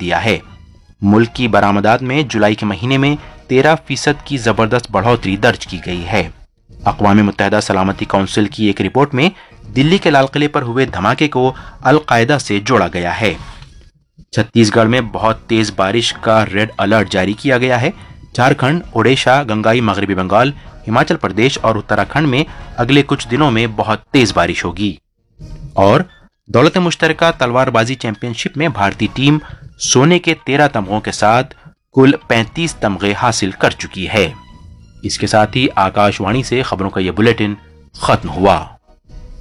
दिया है। मुल्क की बरामदात में जुलाई के महीने में 13% की जबरदस्त बढ़ोतरी दर्ज की गई है। अक़वाम मुत्तहिदा सलामती काउंसिल की एक रिपोर्ट में दिल्ली के लाल किले पर हुए धमाके को अल-कायदा से जोड़ा गया है। छत्तीसगढ़ में बहुत तेज बारिश का रेड अलर्ट जारी किया गया है। झारखंड, ओडिशा, गंगाई मगरबी बंगाल, हिमाचल प्रदेश और उत्तराखंड में अगले कुछ दिनों में बहुत तेज बारिश होगी। और दौलत मुश्तरका तलवारबाजी चैंपियनशिप में भारतीय टीम सोने के 13 तमगों के साथ कुल 35 तमगे हासिल कर चुकी है। इसके साथ ही आकाशवाणी से खबरों का यह बुलेटिन खत्म हुआ।